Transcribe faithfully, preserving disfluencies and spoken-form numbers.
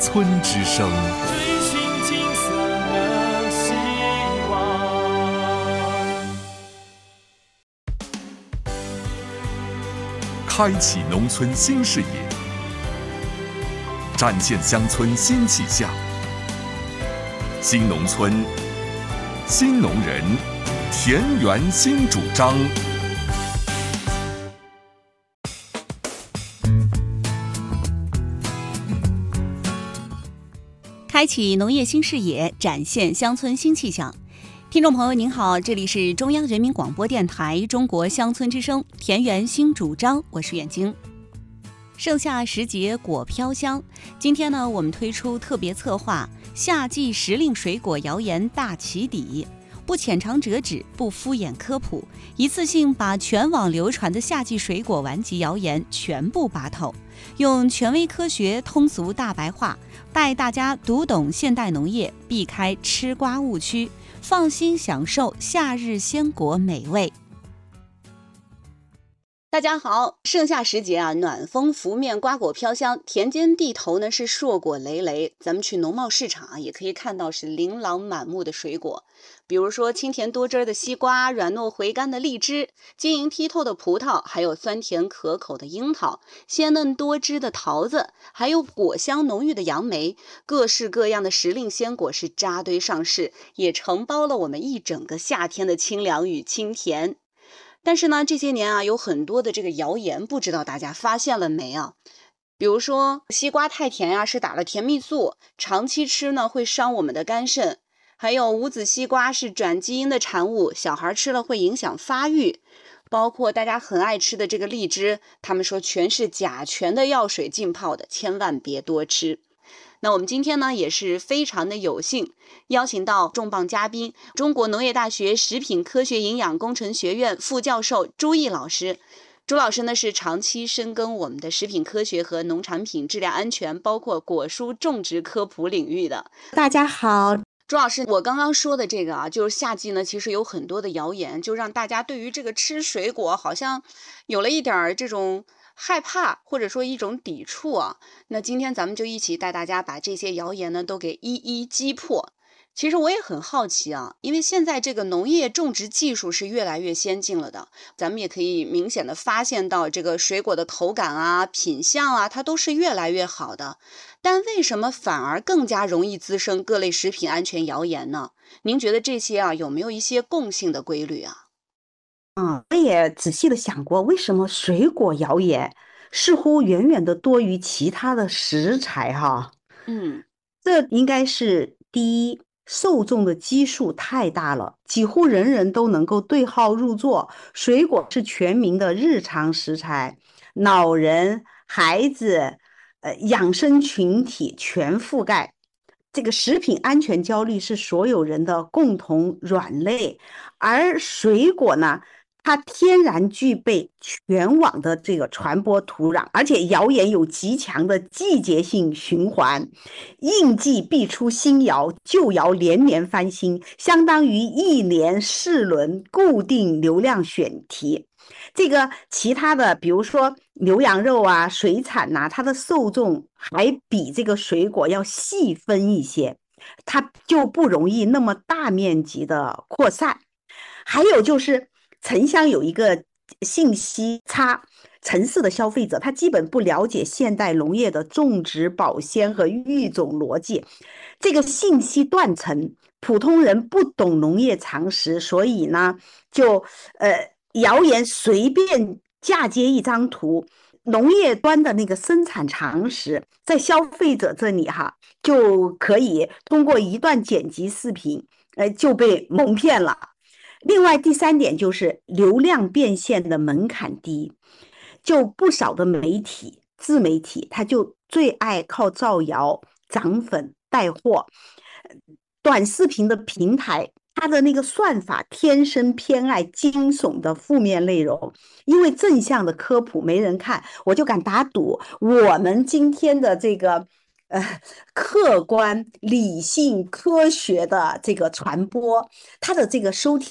村之声， 追寻金色的希望。 开启农村新视野，展现乡村新气象。新农村，新农人，田园新主张。 开启农业新视野，展现乡村新气象。听众朋友您好，这里是中央人民广播电台中国乡村之声田园新主张，我是远晶。盛夏时节果飘香，今天呢，我们推出特别策划夏季时令水果谣言大起底，不浅尝辄止，不敷衍科普，一次性把全网流传的夏季水果顽疾谣言全部拔透，用权威科学通俗大白话带大家读懂现代农业，避开吃瓜误区，放心享受夏日鲜果美味。大家好，盛夏时节啊，暖风拂面，瓜果飘香，田间地头呢是硕果累累。咱们去农贸市场啊，也可以看到是琳琅满目的水果，比如说清甜多汁的西瓜，软糯回甘的荔枝，晶莹剔透的葡萄，还有酸甜可口的樱桃，鲜嫩多汁的桃子，还有果香浓郁的杨梅，各式各样的时令鲜果是扎堆上市，也承包了我们一整个夏天的清凉与清甜。但是呢，这些年啊，有很多的这个谣言，不知道大家发现了没啊？比如说西瓜太甜呀、啊，是打了甜蜜素，长期吃呢会伤我们的肝肾；还有无籽西瓜是转基因的产物，小孩吃了会影响发育。包括大家很爱吃的这个荔枝，他们说全是甲醛的药水浸泡的，千万别多吃。那我们今天呢也是非常的有幸邀请到重磅嘉宾，中国农业大学食品科学营养工程学院副教授朱毅老师。朱老师呢是长期深耕我们的食品科学和农产品质量安全，包括果蔬种植科普领域的。 大家好。 朱老师，我刚刚说的这个啊，就是夏季呢，其实有很多的谣言，就让大家对于这个吃水果好像有了一点这种害怕，或者说一种抵触啊。那今天咱们就一起带大家把这些谣言呢都给一一击破。其实我也很好奇啊，因为现在这个农业种植技术是越来越先进了的，咱们也可以明显的发现到这个水果的口感啊、品相啊，它都是越来越好的。但为什么反而更加容易滋生各类食品安全谣言呢？您觉得这些啊有没有一些共性的规律啊？ 嗯，我也仔细的想过，为什么水果谣言似乎远远的多于其他的食材哈？ 嗯， 这应该是第一，受众的基数太大了，几乎人人都能够对号入座。水果是全民的日常食材，老人、孩子、呃养生群体全覆盖。这个食品安全焦虑是所有人的共同软肋，而水果呢，它天然具备全网的这个传播土壤，而且谣言有极强的季节性循环，应季必出新谣，旧谣连连翻新，相当于一年四轮固定流量选题。这个其他的，比如说牛羊肉啊、水产呐、啊，它的受众还比这个水果要细分一些，它就不容易那么大面积的扩散。还有就是城乡有一个信息差，城市的消费者他基本不了解现代农业的种植、保鲜和育种逻辑，这个信息断层，普通人不懂农业常识，所以呢，就呃谣言随便嫁接一张图，农业端的那个生产常识，在消费者这里哈，就可以通过一段剪辑视频，呃，就被蒙骗了。另外第三点就是流量变现的门槛低，就不少的媒体自媒体他就最爱靠造谣涨粉带货。短视频的平台它的那个算法天生偏爱惊悚的负面内容，因为正向的科普没人看，我就敢打赌我们今天的这个呃客观理性科学的这个传播，它的这个收听